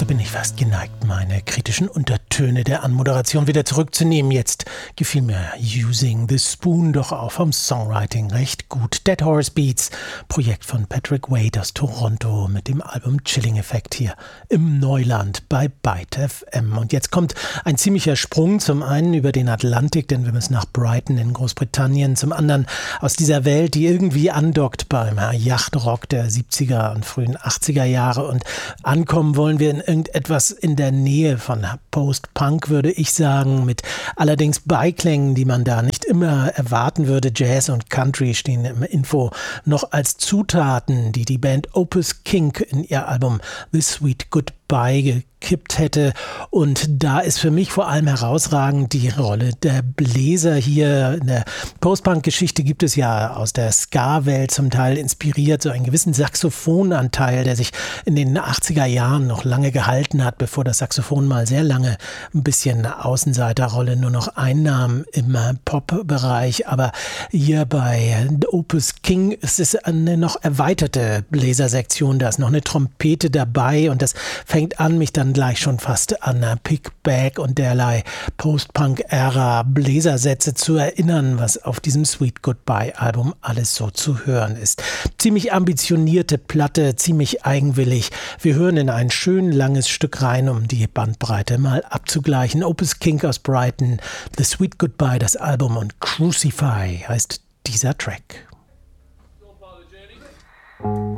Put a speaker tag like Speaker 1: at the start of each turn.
Speaker 1: bin ich fast geneigt, meine kritischen Untertöne der Anmoderation wieder zurückzunehmen. Jetzt gefiel mir Using the Spoon doch auch vom Songwriting recht gut. Dead Horse Beats, Projekt von Patrick Wade aus Toronto mit dem Album Chilling Effect hier im Neuland bei Byte FM. Und jetzt kommt ein ziemlicher Sprung, zum einen über den Atlantik, denn wir müssen nach Brighton in Großbritannien, zum anderen aus dieser Welt, die irgendwie andockt beim Yachtrock der 70er und frühen 80er Jahre, und ankommen wollen wir in irgendetwas in der Nähe von Post-Punk, würde ich sagen, mit allerdings Beiklängen, die man da nicht immer erwarten würde. Jazz und Country stehen im Info noch als Zutaten, die die Band Opus Kink in ihr Album The Sweet Goodbye gekippt hätte. Und da ist für mich vor allem herausragend die Rolle der Bläser hier. In der Post-Punk-Geschichte gibt es ja aus der Ska-Welt zum Teil inspiriert so einen gewissen Saxophonanteil, der sich in den 80er Jahren noch lange gehalten hat, bevor das Saxophon mal sehr lange ein bisschen Außenseiterrolle nur noch einnahm im Pop-Bereich. Aber hier bei Opus King ist es eine noch erweiterte Bläsersektion. Da ist noch eine Trompete dabei und das fängt an, mich dann gleich schon fast an Pickback und derlei Post-Punk-Ära Bläsersätze zu erinnern, was auf diesem Sweet Goodbye-Album alles so zu hören ist. Ziemlich ambitionierte Platte, ziemlich eigenwillig. Wir hören in ein schön langes Stück rein, um die Bandbreite mal abzugleichen. Opus Kink aus Brighton, The Sweet Goodbye, das Album, und Crucify heißt dieser Track.